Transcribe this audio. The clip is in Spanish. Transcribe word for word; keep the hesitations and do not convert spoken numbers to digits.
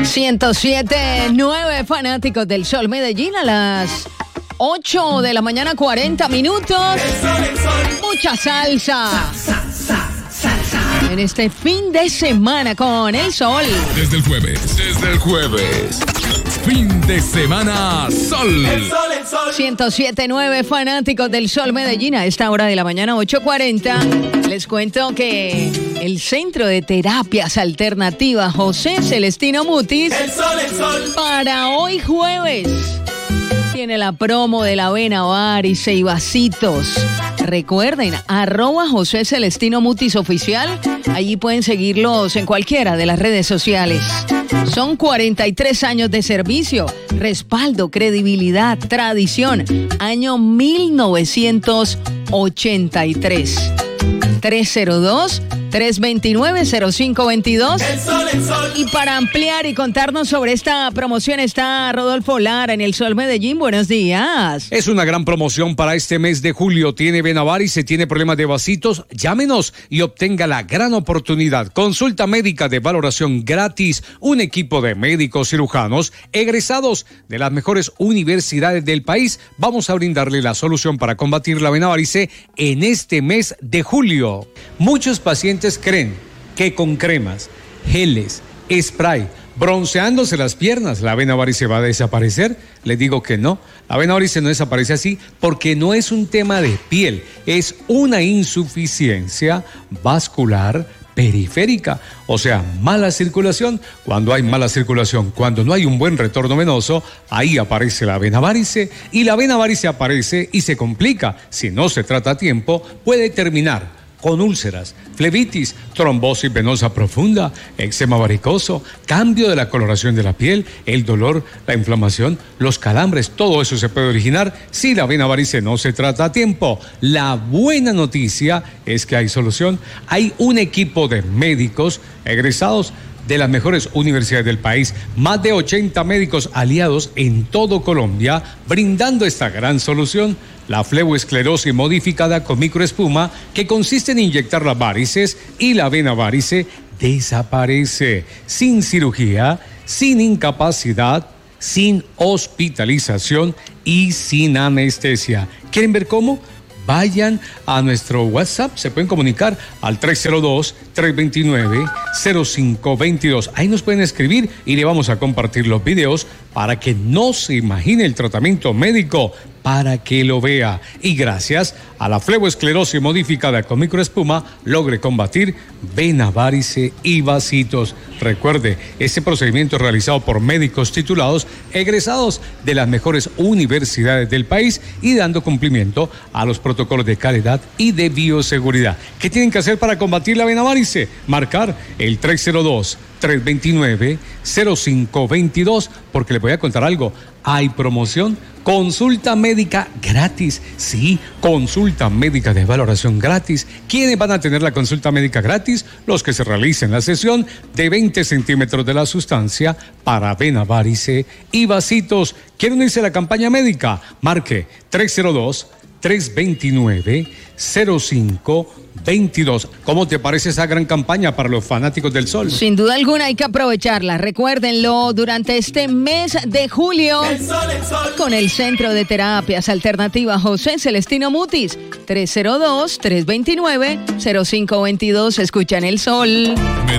ciento siete punto nueve fanáticos del Sol Medellín a las ocho de la mañana, cuarenta minutos. Mucha salsa. En este fin de semana con el Sol. Desde el jueves, desde el jueves. Fin de semana, Sol. El Sol, el Sol. ciento siete punto nueve fanáticos del Sol Medellín a esta hora de la mañana, ocho cuarenta. Les cuento que el Centro de Terapias Alternativas José Celestino Mutis, El Sol, el Sol. para hoy jueves, tiene la promo de la avena varice y vasitos. Recuerden, arroba José Celestino Mutis oficial. Allí pueden seguirlos en cualquiera de las redes sociales. Son cuarenta y tres años de servicio, respaldo, credibilidad, tradición. Año mil novecientos ochenta y tres. tres cero dos, tres dos nueve, cero cinco dos dos. El Sol, el Sol. Y para ampliar y contarnos sobre esta promoción está Rodolfo Lara en el Sol Medellín. Buenos días. Es una gran promoción para este mes de julio. Tiene vena varice, tiene problemas de vasitos. Llámenos y obtenga la gran oportunidad. Consulta médica de valoración gratis. Un equipo de médicos cirujanos egresados de las mejores universidades del país. Vamos a brindarle la solución para combatir la vena varice en este mes de julio. Muchos pacientes creen que con cremas, geles, spray, bronceándose las piernas, la vena varice va a desaparecer. Les digo que no, la vena varice no desaparece así porque no es un tema de piel, es una insuficiencia vascular periférica, o sea, mala circulación. Cuando hay mala circulación, cuando no hay un buen retorno venoso, ahí aparece la vena varice, y la vena varice aparece y se complica. Si no se trata a tiempo, puede terminar con úlceras, flebitis, trombosis venosa profunda, eczema varicoso, cambio de la coloración de la piel, el dolor, la inflamación, los calambres. Todo eso se puede originar si la vena varice no se trata a tiempo. La buena noticia es que hay solución. Hay un equipo de médicos egresados de las mejores universidades del país, más de ochenta médicos aliados en todo Colombia, brindando esta gran solución. La fleboesclerosis modificada con microespuma, que consiste en inyectar las varices, y la vena varice desaparece sin cirugía, sin incapacidad, sin hospitalización y sin anestesia. ¿Quieren ver cómo? Vayan a nuestro WhatsApp, se pueden comunicar al tres cero dos, tres dos nueve, cero cinco dos dos. Ahí nos pueden escribir y le vamos a compartir los videos para que no se imagine el tratamiento médico, para que lo vea. Y gracias a la fleboesclerosis modificada con microespuma, logre combatir vena varice y vasitos. Recuerde, este procedimiento es realizado por médicos titulados, egresados de las mejores universidades del país y dando cumplimiento a los protocolos de calidad y de bioseguridad. ¿Qué tienen que hacer para combatir la vena varice? Marcar el tres cero dos, tres dos nueve, cero cinco dos dos, porque les voy a contar algo. Hay promoción, consulta médica gratis. Sí, consulta médica de valoración gratis. ¿Quiénes van a tener la consulta médica gratis? Los que se realicen la sesión de veinte centímetros de la sustancia para vena varice y vasitos. ¿Quieren unirse a la campaña médica? Marque tres cero dos, tres dos nueve, cero cinco dos dos. ¿Cómo te parece esa gran campaña para los fanáticos del Sol? Sin duda alguna hay que aprovecharla. Recuérdenlo, durante este mes de julio, El Sol, el Sol. con el Centro de Terapias Alternativas José Celestino Mutis, tres cero dos, tres dos nueve, cero cinco dos dos. Escuchan el Sol.